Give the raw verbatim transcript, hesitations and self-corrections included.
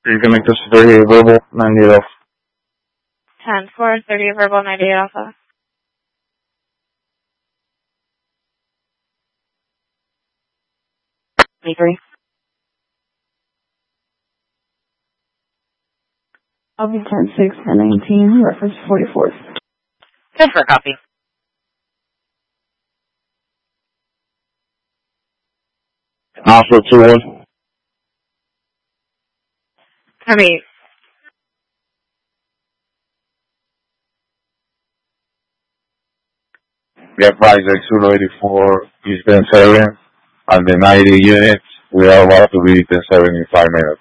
You can make this thirty verbal, ninety-eight off. ten four, thirty verbal, ninety-eight alpha. twenty-three. I'll be ten six, ten nineteen, reference forty-fourth. Good for a copy. Alpha two one. I mean, We have Project two eighty-four, East Bend seven, and the ninety units, we are about to be in seven in five minutes.